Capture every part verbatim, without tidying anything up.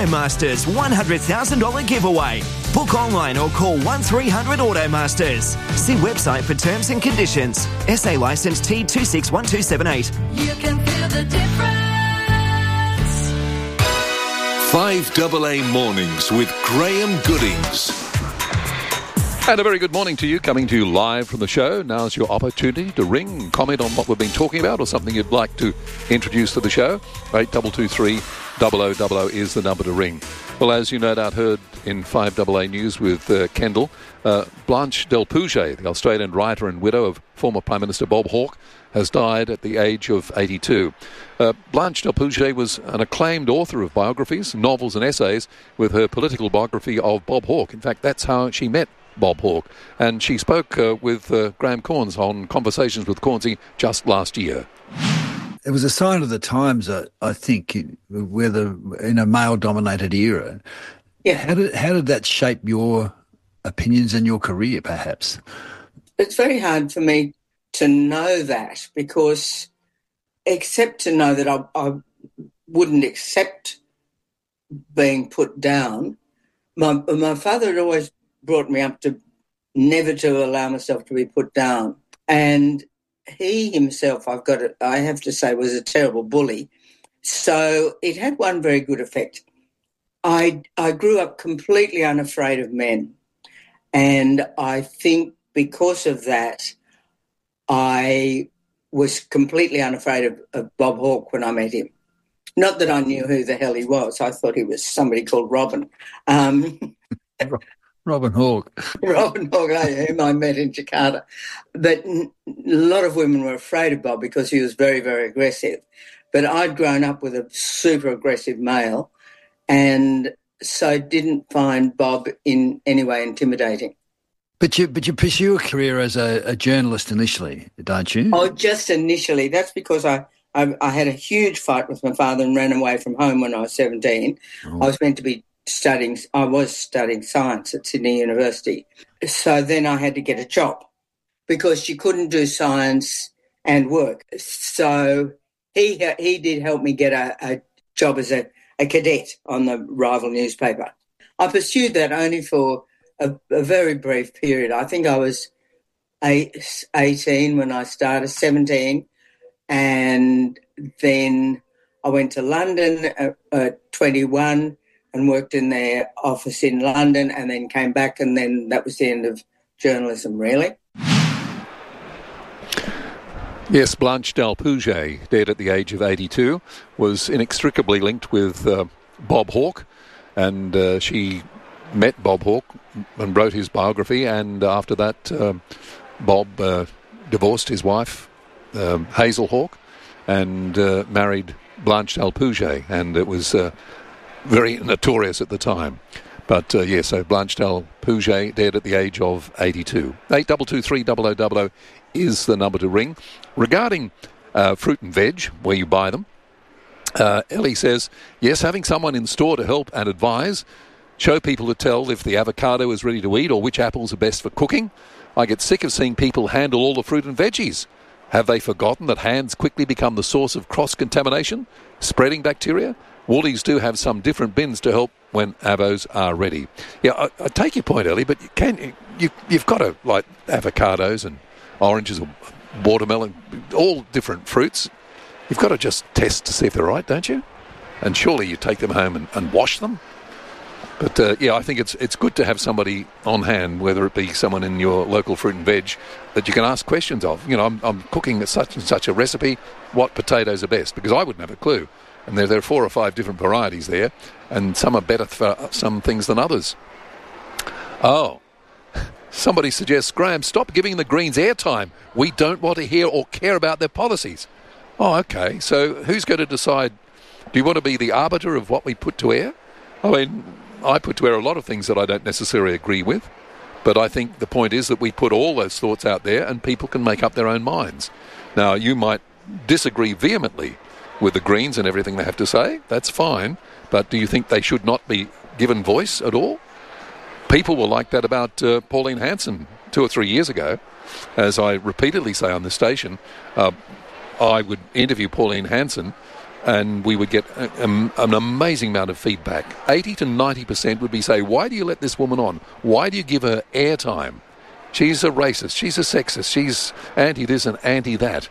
AutoMasters one hundred thousand dollars giveaway. Book online or call one three hundred AutoMasters. See website for terms and conditions. S A licence T two six one two seven eight. You can feel the difference. five A A Mornings with Graham Goodings. And a very good morning to you, coming to you live from the show. Now's your opportunity to ring and comment on what we've been talking about or something you'd like to introduce to the show. eight two two three, double oh double oh is the number to ring. Well, as you no doubt heard in five A A News with uh, Kendall, uh, Blanche Del Pouget, the Australian writer and widow of former Prime Minister Bob Hawke, has died at the age of eighty-two. Uh, Blanche Del Pouget was an acclaimed author of biographies, novels and essays with her political biography of Bob Hawke. In fact, that's how she met Bob Hawke. And she spoke uh, with uh, Graham Corns on Conversations with Cornsey just last year. It was a sign of the times, uh, I think, whether in a male-dominated era. Yeah. How did, how did that shape your opinions and your career, perhaps? It's very hard for me to know that, because except to know that I, I wouldn't accept being put down, my, my father had always brought me up to never to allow myself to be put down. And he himself, I've got to, I have to say, was a terrible bully. So it had one very good effect. I I grew up completely unafraid of men. And I think because of that, I was completely unafraid of, of Bob Hawke when I met him. Not that I knew who the hell he was. I thought he was somebody called Robin. Um Robin Hawke. Robin Hawke, whom I met in Jakarta. But a lot of women were afraid of Bob because he was very, very aggressive. But I'd grown up with a super aggressive male, and so didn't find Bob in any way intimidating. But you but you pursue a career as a, a journalist initially, don't you? Oh, just initially. That's because I, I, I had a huge fight with my father and ran away from home when I was seventeen. Oh. I was meant to be studying, I was studying science at Sydney University. So then I had to get a job because you couldn't do science and work. So he he did help me get a, a job as a, a cadet on the rival newspaper. I pursued that only for a, a very brief period. I think I was eight, eighteen when I started, seventeen, and then I went to London at, at twenty-one and worked in their office in London, and then came back, and then that was the end of journalism, really. Yes, Blanche Del Pouget, dead at the age of eighty-two, was inextricably linked with uh, Bob Hawke, and uh, she met Bob Hawke and wrote his biography, and after that uh, Bob uh, divorced his wife, um, Hazel Hawke, and uh, married Blanche Del Pouget, and it was Uh, very notorious at the time. But, uh, yeah, so Blanche Del Pouget, dead at the age of eighty-two. eight two two three, double oh double oh is the number to ring. Regarding uh, fruit and veg, where you buy them, uh, Ellie says, yes, having someone in store to help and advise, show people to tell if the avocado is ready to eat or which apples are best for cooking. I get sick of seeing people handle all the fruit and veggies. Have they forgotten that hands quickly become the source of cross-contamination, spreading bacteria? Woolies do have some different bins to help when avos are ready. Yeah, I, I take your point, Ellie, but you can, you, you've got to, like, avocados and oranges or watermelon, all different fruits. You've got to just test to see if they're right, don't you? And surely you take them home and, and wash them. But, uh, yeah, I think it's it's good to have somebody on hand, whether it be someone in your local fruit and veg, that you can ask questions of. You know, I'm, I'm cooking such and such a recipe, what potatoes are best? Because I wouldn't have a clue. And there, there are four or five different varieties there, and some are better for some things than others. Oh, somebody suggests, Graham, stop giving the Greens airtime. We don't want to hear or care about their policies. Oh, okay. So who's going to decide? Do you want to be the arbiter of what we put to air? I mean, I put to air a lot of things that I don't necessarily agree with, but I think the point is that we put all those thoughts out there and people can make up their own minds. Now, you might disagree vehemently with the Greens and everything they have to say. That's fine. But do you think they should not be given voice at all? People were like that about uh, Pauline Hanson two or three years ago. As I repeatedly say on the station, uh, I would interview Pauline Hanson and we would get a, um, an amazing amount of feedback. eighty to ninety percent would be say, why do you let this woman on? Why do you give her airtime? She's a racist, she's a sexist, she's anti-this and anti-that.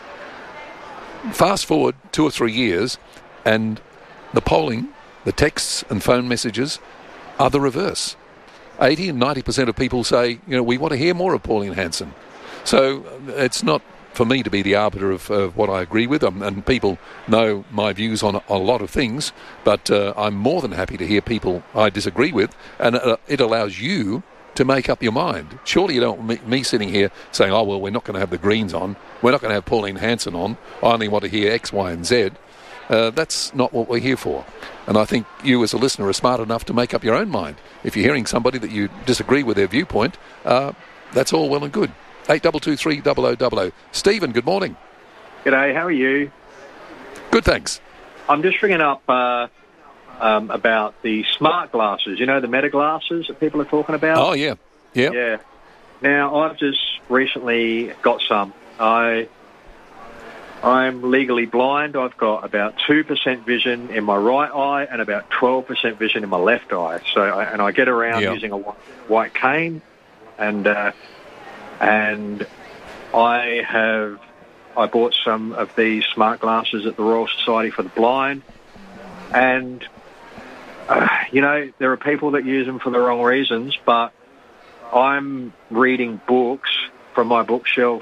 Fast forward two or three years, and the polling, the texts and phone messages are the reverse. eighty and ninety percent of people say, you know, we want to hear more of Pauline Hanson. So it's not for me to be the arbiter of, of what I agree with, um, and people know my views on a, a lot of things, but uh, I'm more than happy to hear people I disagree with, and uh, it allows you to make up your mind. Surely you don't want me, me sitting here saying, oh, well, we're not going to have the Greens on, we're not going to have Pauline Hanson on, I only want to hear X, Y and Z. Uh, that's not what we're here for. And I think you as a listener are smart enough to make up your own mind. If you're hearing somebody that you disagree with their viewpoint, uh, that's all well and good. eight two two three double oh double oh. Stephen, good morning. G'day, how are you? Good, thanks. I'm just ringing up uh, um, about the smart glasses, you know, the meta glasses that people are talking about? Oh, yeah. Yeah. Yeah. Now, I've just recently got some. I, I'm legally blind. I've got about two percent vision in my right eye and about twelve percent vision in my left eye. So, I, and I get around yeah. using a white cane, and uh, and I have I bought some of these smart glasses at the Royal Society for the Blind, and uh, you know, there are people that use them for the wrong reasons, but I'm reading books from my bookshelf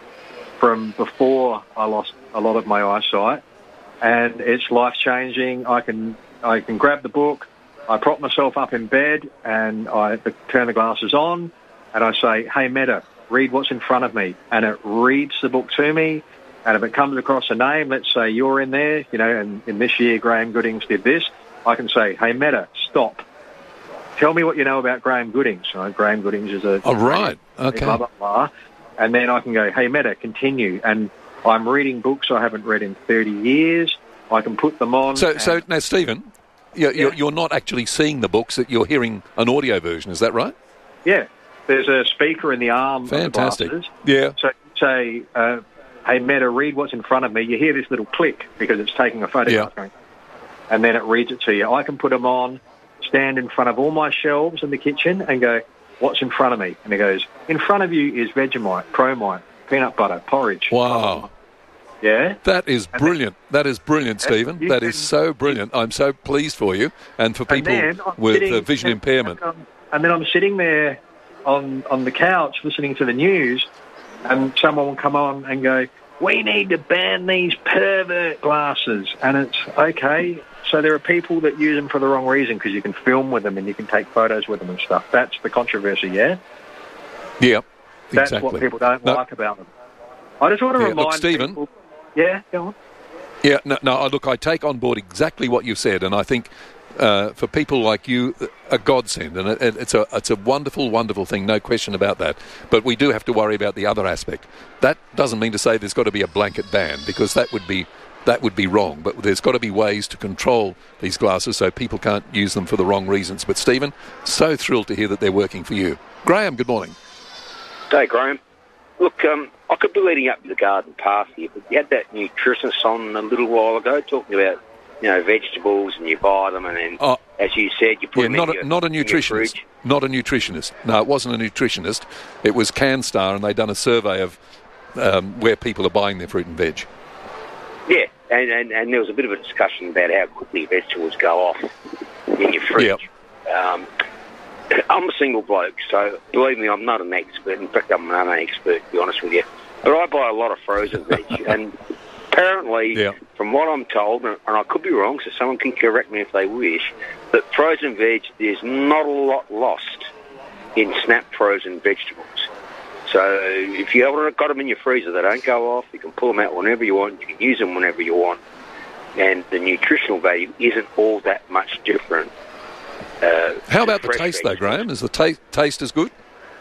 from before I lost a lot of my eyesight, and it's life-changing. I can I can grab the book, I prop myself up in bed, and I turn the glasses on, and I say, hey, Meta, read what's in front of me, and it reads the book to me, and if it comes across a name, let's say you're in there, you know, and in this year Graham Goodings did this, I can say, hey, Meta, stop. Tell me what you know about Graham Goodings. You know, Graham Goodings is a... Oh, right. Okay. Blah, blah, blah. And then I can go, hey, Meta, continue. And I'm reading books I haven't read in thirty years. I can put them on. So, and... so now, Stephen, you're, yeah. you're, you're not actually seeing the books, that you're hearing an audio version, is that right? Yeah. There's a speaker in the arm Fantastic. of the glasses. Yeah. So say, uh, hey, Meta, read what's in front of me. You hear this little click because it's taking a photograph. Yeah. And then it reads it to you. I can put them on, stand in front of all my shelves in the kitchen and go, what's in front of me? And it goes, in front of you is Vegemite, Promite, peanut butter, porridge. Wow. Yeah? That is And brilliant. That is brilliant, Yeah, Stephen. you That can- is so brilliant. I'm so pleased for you and for people And then I'm with sitting- uh, vision and- impairment. And, um, and then I'm sitting there on, on the couch listening to the news, and someone will come on and go, we need to ban these pervert glasses. And it's, okay, so there are people that use them for the wrong reason because you can film with them and you can take photos with them and stuff. That's the controversy, yeah? Yeah, That's exactly. what people don't No. like about them. I just want to Yeah, remind look, Stephen. people... Yeah, go on. Yeah, no, no, look, I take on board exactly what you've said, and I think uh, for people like you, a godsend, and it, it's a it's a wonderful, wonderful thing, no question about that. But we do have to worry about the other aspect. That doesn't mean to say there's got to be a blanket ban, because that would be that would be wrong. But there's got to be ways to control these glasses so people can't use them for the wrong reasons. But Stephen, so thrilled to hear that they're working for you. Graham, good morning. Hey, Graham. Look, um, I could be leading up to the garden path here, but you had that nutritionist on a little while ago talking about, you know, vegetables, and you buy them, and then, Oh. as you said, you put Yeah, them not in a, your, not a in your nutritionist. fridge. Not a nutritionist. No, it wasn't a nutritionist. It was CanStar, and they'd done a survey of um, where people are buying their fruit and veg. Yeah, and, and, and there was a bit of a discussion about how quickly vegetables go off in your fridge. Yep. Um, I'm a single bloke, so believe me, I'm not an expert. In fact, I'm not an expert, to be honest with you. But I buy a lot of frozen veg, and apparently, Yeah. from what I'm told, and I could be wrong, so someone can correct me if they wish, that frozen veg, there's not a lot lost in snap frozen vegetables. So if you haven't got them in your freezer, they don't go off. You can pull them out whenever you want. You can use them whenever you want. And the nutritional value isn't all that much different. Uh, How to about the fresh taste, though, vegetables. Graham? Is the ta- taste as good?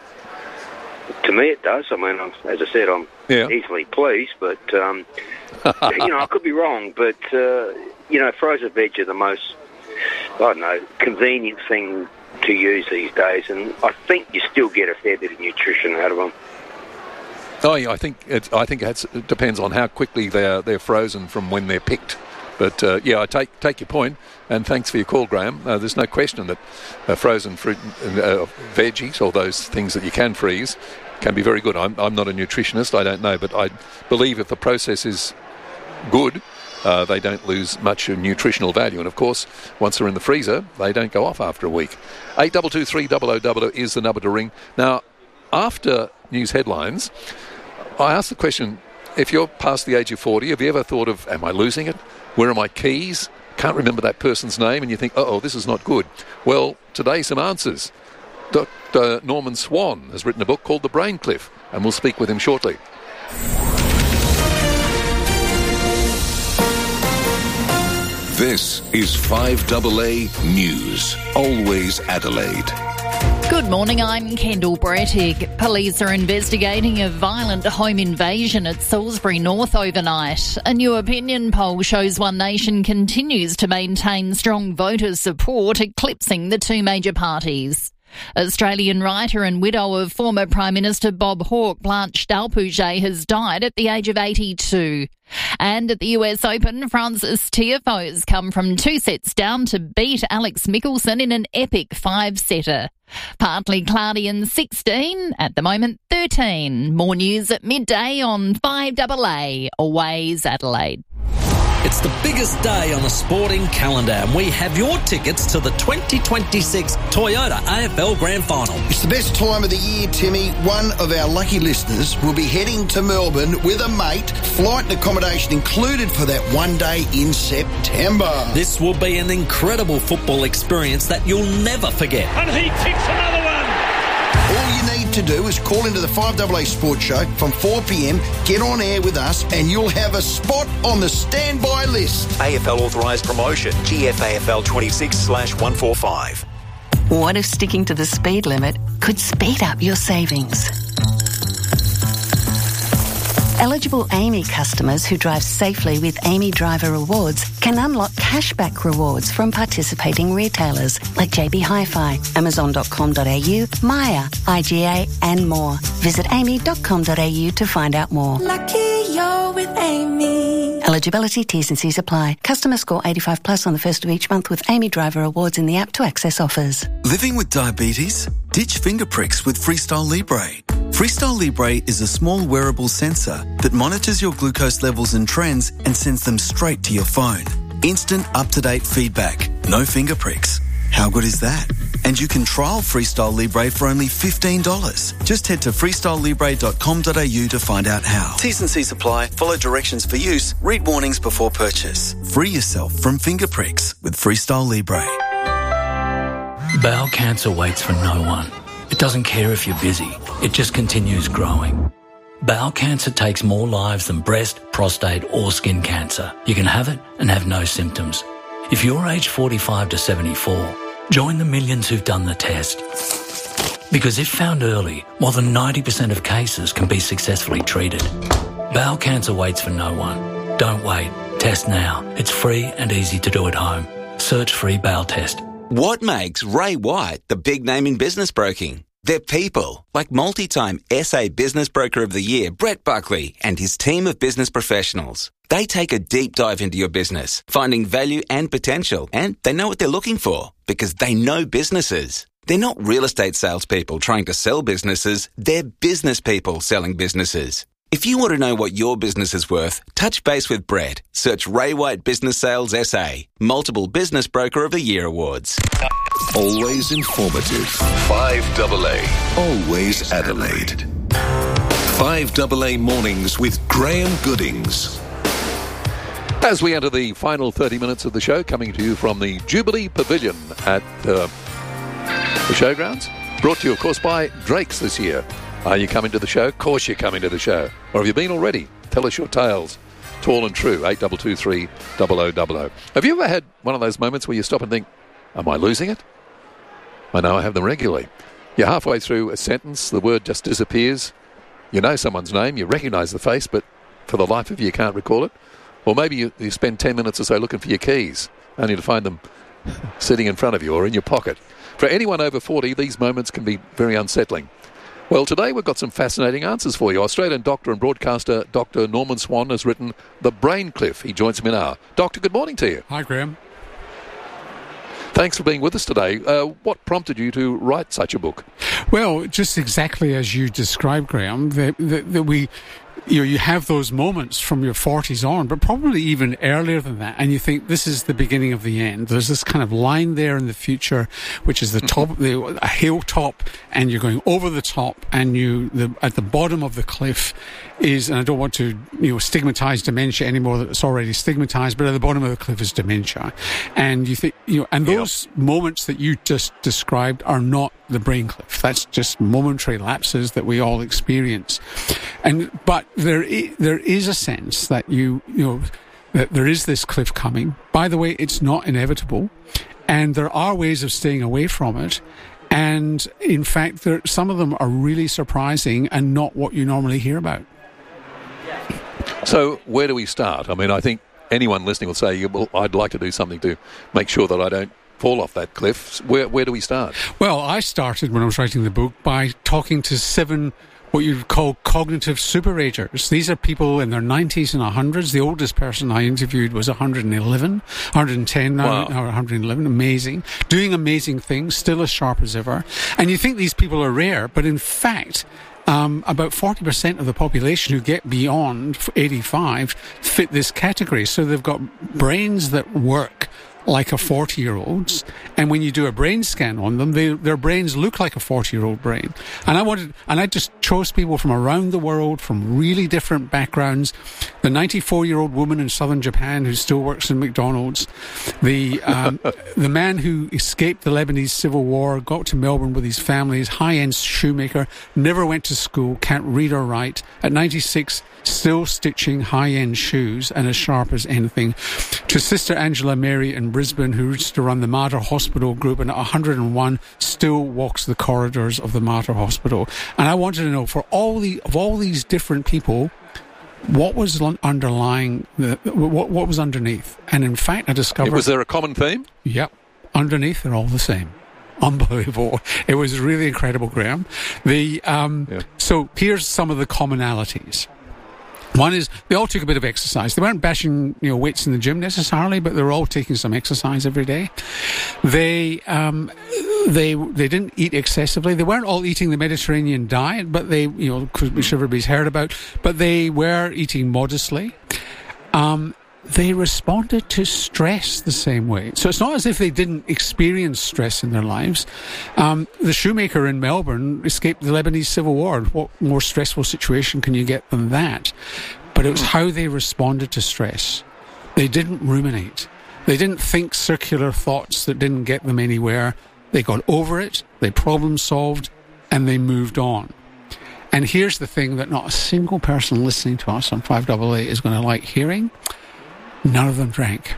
To me, it does. I mean, I'm, as I said, I'm Yeah. easily pleased, but, um, you know, I could be wrong, but, uh, you know, frozen veg are the most, I don't know, convenient thing to use these days, and I think you still get a fair bit of nutrition out of them. Oh, yeah, I think it, I think it's, it depends on how quickly they're they're frozen from when they're picked. But, uh, yeah, I take take your point, and thanks for your call, Graham. Uh, there's no question that uh, frozen fruit and uh, veggies, or those things that you can freeze, can be very good. I'm, I'm not a nutritionist, I don't know, but I believe if the process is good, uh, they don't lose much nutritional value. And, of course, once they're in the freezer, they don't go off after a week. eight two two three zero zero zero zero is the number to ring. Now, after news headlines, I asked the question, if you're past the age of forty, have you ever thought of, am I losing it? Where are my keys? Can't remember that person's name, and you think, uh-oh, this is not good. Well, today, some answers. Doctor Norman Swan has written a book called The Brain Cliff, and we'll speak with him shortly. This is five A A News, always Adelaide. Good morning, I'm Kendall Brettig. Police are investigating a violent home invasion at Salisbury North overnight. A new opinion poll shows One Nation continues to maintain strong voter support, eclipsing the two major parties. Australian writer and widow of former Prime Minister Bob Hawke, Blanche Dalpouche, has died at the age of eighty-two. And at the U S Open, Frances Tiafoe's come from two sets down to beat Alex Mickelson in an epic five-setter. Partly cloudy and sixteen, at the moment thirteen. More news at midday on five A A, always Adelaide. It's the biggest day on the sporting calendar, and we have your tickets to the twenty twenty-six Toyota A F L Grand Final. It's the best time of the year, Timmy. One of our lucky listeners will be heading to Melbourne with a mate, flight and accommodation included for that one day in September. This will be an incredible football experience that you'll never forget. And he ticks another one. All you need to do is call into the five A A Sports Show from four p.m, get on air with us, and you'll have a spot on the standby list. A F L authorised promotion, G F A F L twenty-six slash one forty-five. What if sticking to the speed limit could speed up your savings? Eligible Amy customers who drive safely with Amy Driver Rewards can unlock cashback rewards from participating retailers like J B Hi-Fi, Amazon dot com dot a u, Maya, I G A and more. Visit amy dot com dot a u to find out more. Lucky you're with Amy. Eligibility, T's and C's apply. Customer score eighty-five plus on the first of each month with Amy Driver Rewards in the app to access offers. Living with diabetes? Ditch finger pricks with Freestyle Libre. Freestyle Libre is a small wearable sensor that monitors your glucose levels and trends and sends them straight to your phone. Instant up-to-date feedback. No finger pricks. How good is that? And you can trial Freestyle Libre for only fifteen dollars. Just head to freestyle libre dot com dot a u to find out how. T's and C's apply. Follow directions for use. Read warnings before purchase. Free yourself from finger pricks with Freestyle Libre. Bowel cancer waits for no one. It doesn't care if you're busy. It just continues growing. Bowel cancer takes more lives than breast, prostate or skin cancer. You can have it and have no symptoms. If you're aged forty-five to seventy-four, join the millions who've done the test. Because if found early, more than ninety percent of cases can be successfully treated. Bowel cancer waits for no one. Don't wait. Test now. It's free and easy to do at home. Search free bowel test. What makes Ray White the big name in business broking? They're people, like multi-time S A Business Broker of the Year, Brett Buckley, and his team of business professionals. They take a deep dive into your business, finding value and potential, and they know what they're looking for, because they know businesses. They're not real estate salespeople trying to sell businesses, they're business people selling businesses. If you want to know what your business is worth, touch base with Brett. Search Ray White Business Sales S A. Multiple Business Broker of the Year awards. Always informative. five A A. Always Adelaide. five A A Mornings with Graham Goodings. As we enter the final thirty minutes of the show, coming to you from the Jubilee Pavilion at uh, the Showgrounds, brought to you, of course, by Drake's this year. Are you coming to the show? Of course you're coming to the show. Or have you been already? Tell us your tales. Tall and true, eight two two three zero zero zero zero. Have you ever had one of those moments where you stop and think, am I losing it? I know I have them regularly. You're halfway through a sentence, the word just disappears. You know someone's name, you recognise the face, but for the life of you, you can't recall it. Or maybe you, you spend ten minutes or so looking for your keys, only to find them sitting in front of you or in your pocket. For anyone over forty, these moments can be very unsettling. Well, today we've got some fascinating answers for you. Australian doctor and broadcaster Doctor Norman Swan has written The Brain Cliff. He joins me now. Doctor, good morning to you. Hi, Graham. Thanks for being with us today. Uh, what prompted you to write such a book? Well, just exactly as you described, Graham, that, that, that we... You know, you have those moments from your forties on, but probably even earlier than that, and you think this is the beginning of the end. There's this kind of line there in the future, which is the top, the, a hilltop, and you're going over the top, and you the, at the bottom of the cliff is, and I don't want to you know stigmatize dementia anymore that it's already stigmatized, but at the bottom of the cliff is dementia, and you think you know, and those yep. moments that you just described are not the brain cliff. That's just momentary lapses that we all experience, and but there is, there is a sense that you you know that there is this cliff coming. By the way, it's not inevitable, and there are ways of staying away from it. And in fact, there, some of them are really surprising and not what you normally hear about. So where do we start? I mean, I think anyone listening will say, well, I'd like to do something to make sure that I don't fall off that cliff. Where where do we start? Well, I started when I was writing the book by talking to seven what you'd call cognitive super-agers. These are people in their nineties and hundreds. The oldest person I interviewed was one hundred eleven, one hundred ten now, wow. now one hundred eleven. Amazing. Doing amazing things, still as sharp as ever. And you think these people are rare, but in fact... Um, about forty percent of the population who get beyond eighty-five fit this category. So they've got brains that work like a forty-year-old's, and when you do a brain scan on them, they, their brains look like a forty-year-old brain. And I wanted, and I just chose people from around the world, from really different backgrounds. The ninety-four-year-old woman in southern Japan who still works in McDonald's, the um, the man who escaped the Lebanese civil war, got to Melbourne with his family, his high-end shoemaker, never went to school, can't read or write. At ninety-six, still stitching high-end shoes and as sharp as anything. To Sister Angela Mary in Brisbane, who used to run the Mater Hospital group, and at one hundred and one still walks the corridors of the Mater Hospital. And I wanted to know, for all the of all these different people, what was underlying, the, what, what was underneath? And in fact, I discovered... Was there a common theme? Yep. Underneath, they're all the same. Unbelievable. It was really incredible, Graham. The um, yeah. So here's some of the commonalities. One is they all took a bit of exercise. They weren't bashing, you know, weights in the gym necessarily, but they were all taking some exercise every day. They um, they they didn't eat excessively. They weren't all eating the Mediterranean diet, but they, you know, which everybody's heard about. But they were eating modestly. Um, they responded to stress the same way. So it's not as if they didn't experience stress in their lives. Um, the shoemaker in Melbourne escaped the Lebanese civil war. What more stressful situation can you get than that? But it was how they responded to stress. They didn't ruminate. They didn't think circular thoughts that didn't get them anywhere. They got over it, they problem solved, and they moved on. And here's the thing that not a single person listening to us on five A A is going to like hearing. None of them drank.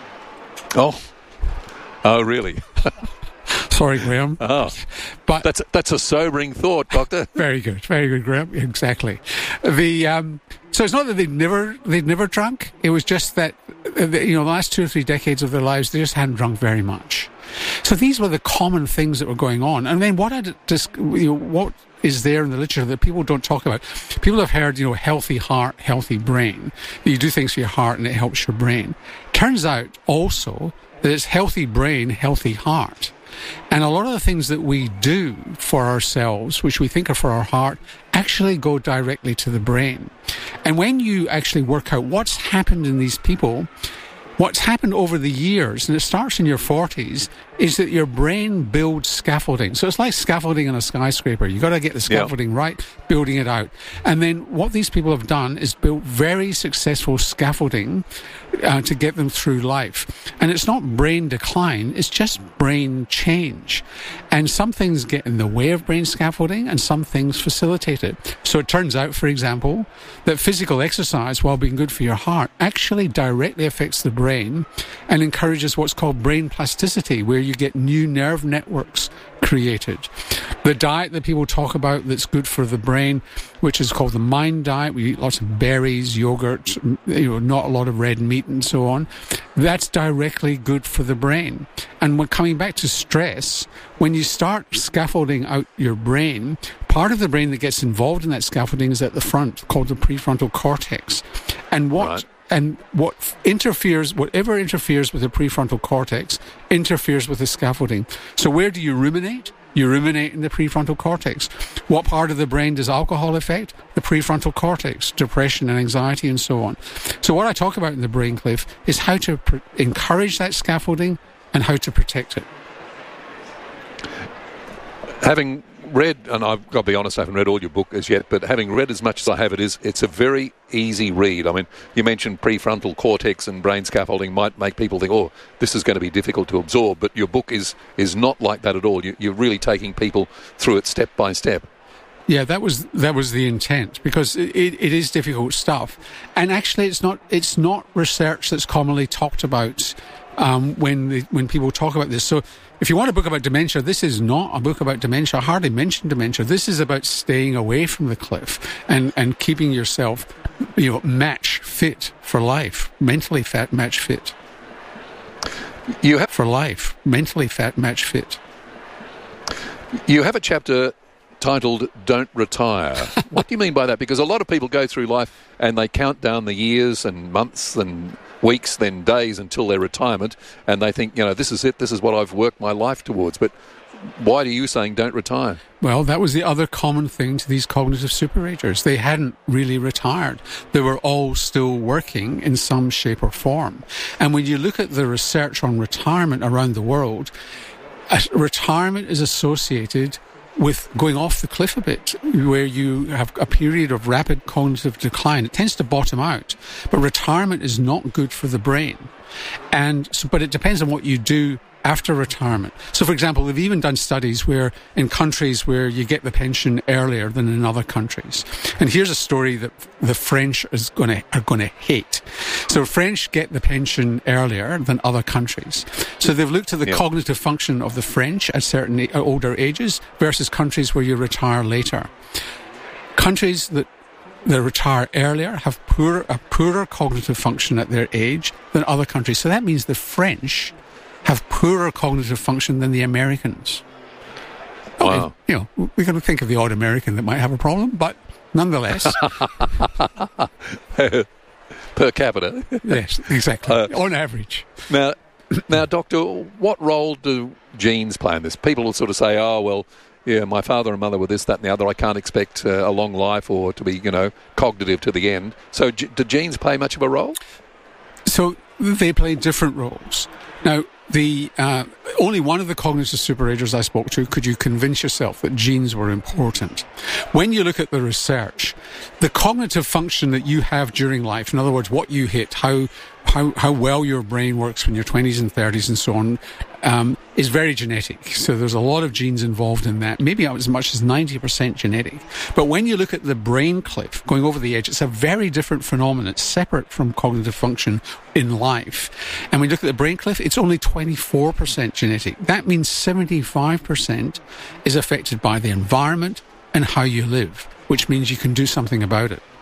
Oh. Oh, really? Sorry, Graham. Oh. But that's, that's a sobering thought, Doctor. Very good. Very good, Graham. Exactly. The um, So it's not that they'd never, they'd never drunk. It was just that, you know, the last two or three decades of their lives, they just hadn't drunk very much. So these were the common things that were going on. And then what I just, you know, what is there in the literature that people don't talk about? People have heard, you know, healthy heart, healthy brain. You do things for your heart and it helps your brain. Turns out also that it's healthy brain, healthy heart. And a lot of the things that we do for ourselves, which we think are for our heart, actually go directly to the brain. And when you actually work out what's happened in these people, what's happened over the years, and it starts in your forties, is that your brain builds scaffolding. So it's like scaffolding on a skyscraper. You've got to get the scaffolding yeah. right, building it out. And then what these people have done is built very successful scaffolding uh, to get them through life. And it's not brain decline, it's just brain change. And some things get in the way of brain scaffolding and some things facilitate it. So it turns out, for example, that physical exercise, while being good for your heart, actually directly affects the brain and encourages what's called brain plasticity, where you get new nerve networks created. The diet that people talk about that's good for the brain, which is called the MIND diet, we eat lots of berries, yogurt, you know, not a lot of red meat and so on, that's directly good for the brain. And when coming back to stress, when you start scaffolding out your brain, part of the brain that gets involved in that scaffolding is at the front, called the prefrontal cortex. And what... Right. And what interferes, whatever interferes with the prefrontal cortex, interferes with the scaffolding. So where do you ruminate? You ruminate in the prefrontal cortex. What part of the brain does alcohol affect? The prefrontal cortex, depression and anxiety and so on. So what I talk about in the Brain Cliff is how to pr- encourage that scaffolding and how to protect it. Having read, and I've got to be honest, I haven't read all your book as yet, but having read as much as I have, it is, it's a very easy read. I mean, you mentioned prefrontal cortex and brain scaffolding might make people think, oh, this is going to be difficult to absorb, but your book is is not like that at all. You, you're really taking people through it step by step. Yeah, that was that was the intent, because it, it is difficult stuff, and actually, it's not it's not research that's commonly talked about um, when the, when people talk about this. So, if you want a book about dementia, this is not a book about dementia. I hardly mention dementia. This is about staying away from the cliff and, and keeping yourself, you know, match fit for life, mentally fat match fit. You have for life, mentally fat match fit. You have a chapter titled "Don't Retire." What do you mean by that? Because a lot of people go through life and they count down the years and months and weeks, then days until their retirement, and they think, you know, this is it, this is what I've worked my life towards. But why are you saying don't retire? Well, that was the other common thing to these cognitive superagers. They hadn't really retired. They were all still working in some shape or form. And when you look at the research on retirement around the world, retirement is associated with going off the cliff a bit, where you have a period of rapid cognitive decline. It tends to bottom out, but retirement is not good for the brain. And so, but it depends on what you do after retirement. So, for example, they've even done studies where in countries where you get the pension earlier than in other countries. And here's a story that the French is going to are going to hate. So, French get the pension earlier than other countries. So, they've looked at the yep. cognitive function of the French at certain older ages versus countries where you retire later. Countries that that retire earlier have poor, a poorer cognitive function at their age than other countries. So that means the French have poorer cognitive function than the Americans. Wow. You know, we're going to think of the odd American that might have a problem, but nonetheless. Per capita. Yes, exactly. Uh, On average. Now, now, Doctor, what role do genes play in this? People will sort of say, oh, well, yeah, my father and mother were this, that and the other. I can't expect uh, a long life or to be, you know, cognitive to the end. So g- do genes play much of a role? So they play different roles. Now, the uh, only one of the cognitive superagers I spoke to could you convince yourself that genes were important. When you look at the research, the cognitive function that you have during life, in other words, what you hit, how how, how well your brain works when you're twenties and thirties and so on, um, is very genetic. So there's a lot of genes involved in that, maybe as much as ninety percent genetic. But when you look at the brain cliff, going over the edge, it's a very different phenomenon. It's separate from cognitive function in life. And when you look at the brain cliff, it's only twenty-four percent genetic. That means seventy-five percent is affected by the environment and how you live, which means you can do something about it.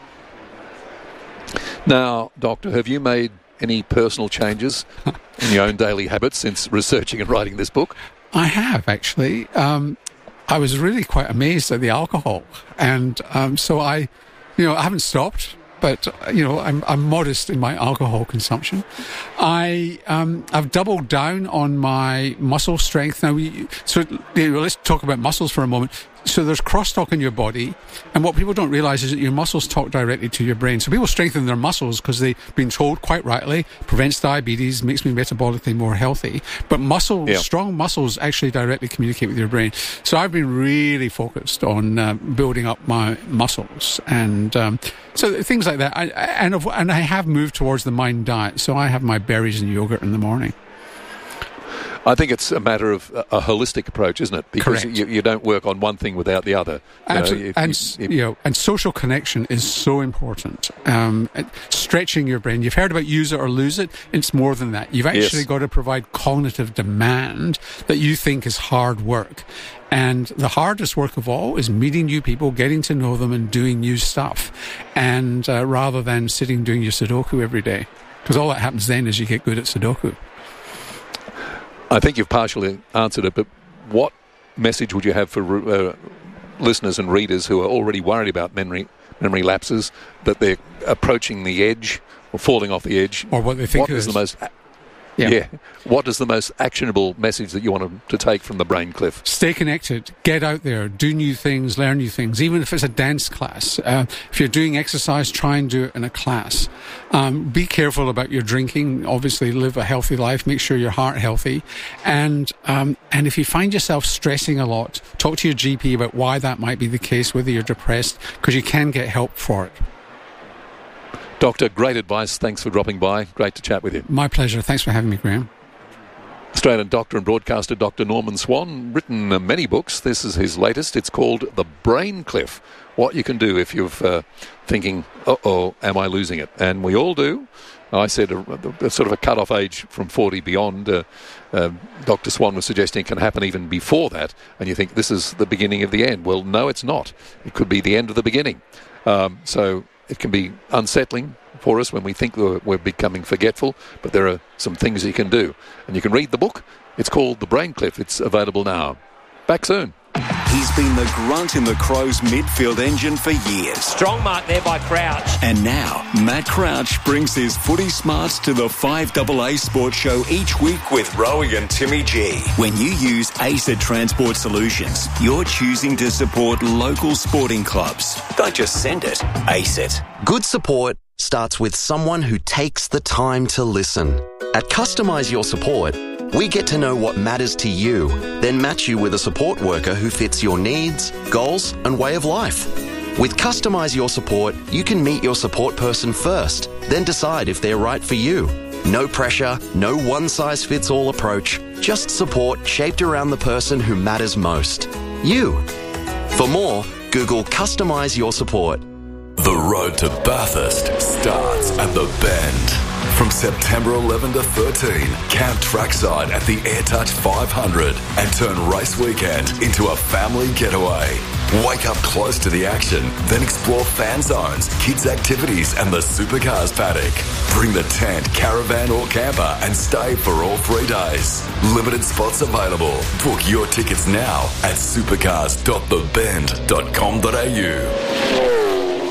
Now, Doctor, have you made any personal changes in your own daily habits since researching and writing this book? I have, actually. Um, I was really quite amazed at the alcohol. And um, so I, you know, I haven't stopped, but, you know, I'm, I'm modest in my alcohol consumption. I, um, I've doubled down on my muscle strength. Now, we, so you know, let's talk about muscles for a moment. So there's crosstalk in your body, and what people don't realize is that your muscles talk directly to your brain. So people strengthen their muscles because they've been told, quite rightly, prevents diabetes, makes me metabolically more healthy. But muscle, yeah. strong muscles actually directly communicate with your brain. So I've been really focused on uh, building up my muscles, and um, so things like that. I, and and I have moved towards the MIND diet. So I have my berries and yogurt in the morning. I think it's a matter of a, a holistic approach, isn't it? Because Correct. you, you don't work on one thing without the other. You know, Absolutely. if- and if- if- you know, and social connection is so important. Um, and stretching your brain. You've heard about use it or lose it. It's more than that. You've actually Yes. got to provide cognitive demand that you think is hard work. And the hardest work of all is meeting new people, getting to know them, and doing new stuff. And uh, rather than sitting doing your Sudoku every day, because all that happens then is you get good at Sudoku. I think you've partially answered it, but what message would you have for uh, listeners and readers who are already worried about memory memory lapses, that they're approaching the edge or falling off the edge? Or what they think what it is is. the most... Yeah. Yeah. What is the most actionable message that you want them to take from the Brain Cliff? Stay connected. Get out there. Do new things. Learn new things. Even if it's a dance class. Uh, if you're doing exercise, try and do it in a class. Um, be careful about your drinking. Obviously, live a healthy life. Make sure your heart healthy. And um, and if you find yourself stressing a lot, talk to your G P about why that might be the case, whether you're depressed, because you can get help for it. Doctor, great advice. Thanks for dropping by. Great to chat with you. My pleasure. Thanks for having me, Graham. Australian doctor and broadcaster Doctor Norman Swan, written uh, many books. This is his latest. It's called The Brain Cliff. What you can do if you're uh, thinking, uh-oh, am I losing it? And we all do. I said a, a sort of a cut-off age from forty beyond. Uh, uh, Doctor Swan was suggesting it can happen even before that. And you think this is the beginning of the end. Well, no, it's not. It could be the end of the beginning. Um, so it can be unsettling for us when we think we're, we're becoming forgetful, but there are some things you can do. And you can read the book. It's called The Brain Cliff. It's available now. Back soon. He's been the grunt in the Crows midfield engine for years. Strong mark there by Crouch. And now, Matt Crouch brings his footy smarts to the five A A Sports Show each week with Rowie and Timmy G. When you use ACET Transport Solutions, you're choosing to support local sporting clubs. Don't just send it. ACET. Good support starts with someone who takes the time to listen. At Customise Your Support, we get to know what matters to you, then match you with a support worker who fits your needs, goals, and way of life. With Customise Your Support, you can meet your support person first, then decide if they're right for you. No pressure, no one-size-fits-all approach, just support shaped around the person who matters most. You. For more, Google Customise Your Support. The road to Bathurst starts at the Bend. From September eleventh to thirteenth, camp trackside at the AirTouch five hundred and turn race weekend into a family getaway. Wake up close to the action, then explore fan zones, kids' activities and the supercars paddock. Bring the tent, caravan or camper and stay for all three days. Limited spots available. Book your tickets now at supercars dot the bend dot com dot a u.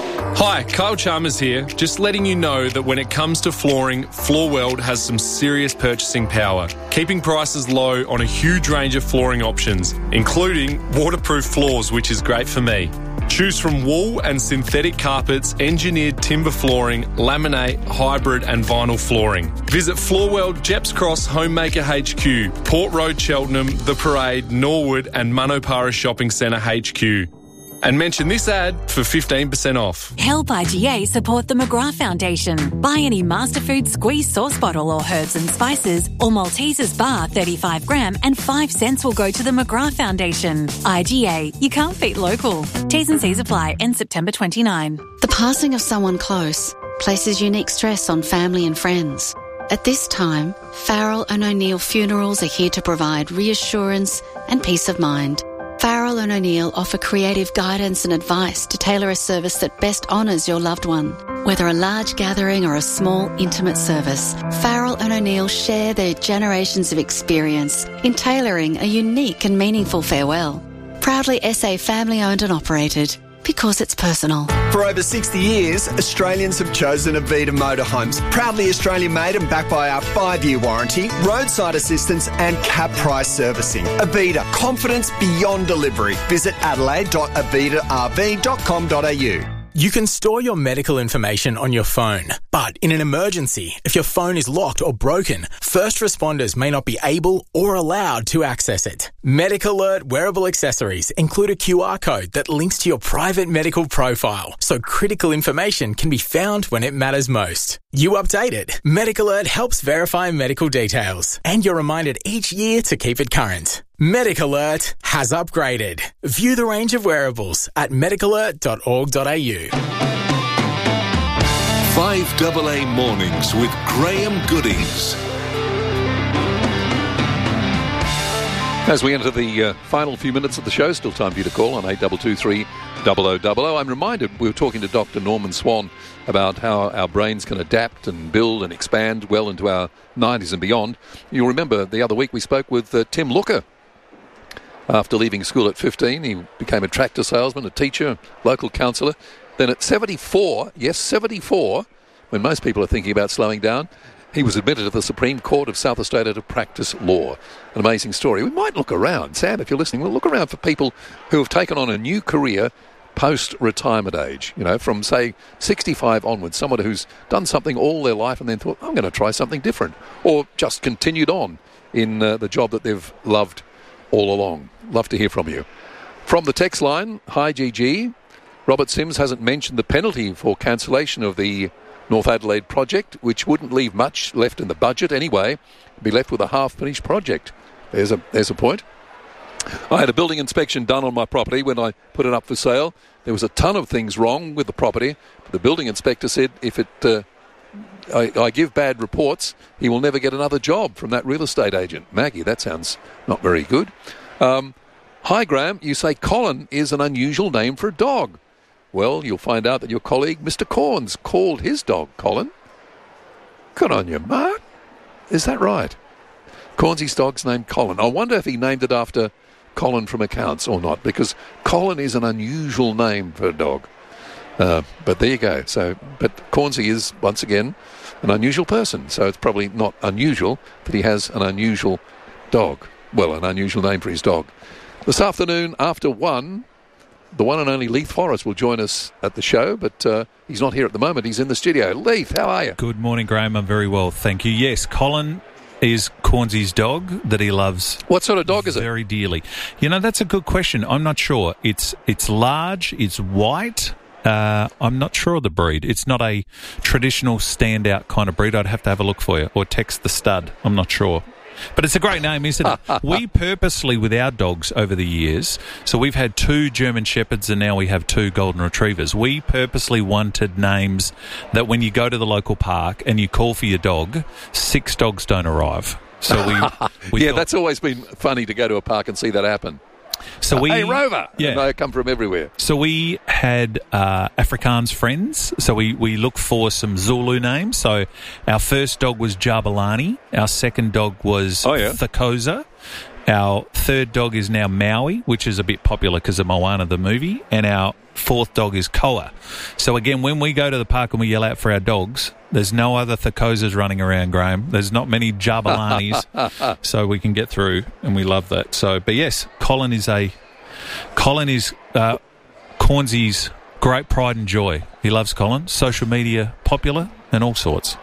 Hi, Kyle Chalmers here. Just letting you know that when it comes to flooring, Floorweld has some serious purchasing power, keeping prices low on a huge range of flooring options, including waterproof floors, which is great for me. Choose from wool and synthetic carpets, engineered timber flooring, laminate, hybrid and vinyl flooring. Visit Floorweld, Jeps Cross, Homemaker H Q, Port Road, Cheltenham, The Parade, Norwood and Manopara Shopping Centre H Q. And mention this ad for fifteen percent off. Help I G A support the McGrath Foundation. Buy any Masterfood squeeze sauce bottle or herbs and spices or Maltesers bar thirty-five gram and five cents will go to the McGrath Foundation. I G A, you can't beat local. T's and C's apply. End September twenty-ninth. The passing of someone close places unique stress on family and friends. At this time, Farrell and O'Neill Funerals are here to provide reassurance and peace of mind. Farrell and O'Neill offer creative guidance and advice to tailor a service that best honours your loved one. Whether a large gathering or a small, intimate service, Farrell and O'Neill share their generations of experience in tailoring a unique and meaningful farewell. Proudly S A family-owned and operated, because it's personal. For over sixty years, Australians have chosen Avita Motorhomes. Proudly Australian-made and backed by our five-year warranty, roadside assistance and cap price servicing. Avita, confidence beyond delivery. Visit adelaide dot avita r v dot com dot a u. You can store your medical information on your phone, but in an emergency, if your phone is locked or broken, first responders may not be able or allowed to access it. MedicAlert wearable accessories include a Q R code that links to your private medical profile, so critical information can be found when it matters most. You update it. MedicAlert helps verify medical details, and you're reminded each year to keep it current. MedicAlert has upgraded. View the range of wearables at medic alert dot org dot a u. five double A Mornings with Graham Goodings. As we enter the uh, final few minutes of the show, still time for you to call on eight two two three, zero zero zero zero. I'm reminded we were talking to Doctor Norman Swan about how our brains can adapt and build and expand well into our nineties and beyond. You'll remember the other week we spoke with uh, Tim Looker. After leaving school at fifteen, he became a tractor salesman, a teacher, local councillor. Then at seventy-four, yes, seventy-four, when most people are thinking about slowing down, he was admitted to the Supreme Court of South Australia to practice law. An amazing story. We might look around. Sam, if you're listening, we'll look around for people who have taken on a new career post-retirement age, you know, from, say, sixty-five onwards, someone who's done something all their life and then thought, I'm going to try something different, or just continued on in uh, the job that they've loved all along. Love to hear from you. From the text line, hi G G. Robert Sims hasn't mentioned the penalty for cancellation of the North Adelaide project, which wouldn't leave much left in the budget anyway. Be left with a half-finished project. There's a there's a point. I had a building inspection done on my property when I put it up for sale. There was a ton of things wrong with the property. The building inspector said if it uh, I, I give bad reports, he will never get another job from that real estate agent. Maggie, that sounds not very good. Um, hi, Graham. You say Colin is an unusual name for a dog. Well, you'll find out that your colleague, Mister Corns, called his dog Colin. Good on you, Mark. Is that right? Cornsy's dog's named Colin. I wonder if he named it after Colin from Accounts or not, because Colin is an unusual name for a dog. Uh, but there you go. So, but Cornsy is, once again, an unusual person. So it's probably not unusual that he has an unusual dog. Well, an unusual name for his dog. This afternoon, after one, the one and only Leith Forrest will join us at the show, but uh, he's not here at the moment. He's in the studio. Leith, how are you? Good morning, Graham. I'm very well, thank you. Yes, Colin is Cornsy's dog that he loves. What sort of dog is it? Very dearly. You know, that's a good question. I'm not sure. It's it's large. It's white. Uh, I'm not sure of the breed. It's not a traditional standout kind of breed. I'd have to have a look for you, or text the stud. I'm not sure. But it's a great name, isn't it? We purposely, with our dogs over the years, so we've had two German Shepherds and now we have two Golden Retrievers. We purposely wanted names that when you go to the local park and you call for your dog, six dogs don't arrive. So we, we yeah, thought, that's always been funny to go to a park and see that happen. So we, hey, Rover! Yeah. And they come from everywhere. So we had uh, Afrikaans friends. So we, we looked for some Zulu names. So our first dog was Jabulani. Our second dog was oh, yeah. Thakoza. Our third dog is now Maui, which is a bit popular because of Moana, the movie. And our fourth dog is Koa. So again, when we go to the park and we yell out for our dogs, there's no other Thakozas running around, Graham. There's not many Jabulanis, so we can get through, and we love that. So, but yes, Colin is a Colin is uh, Cornsy's great pride and joy. He loves Colin. Social media popular and all sorts.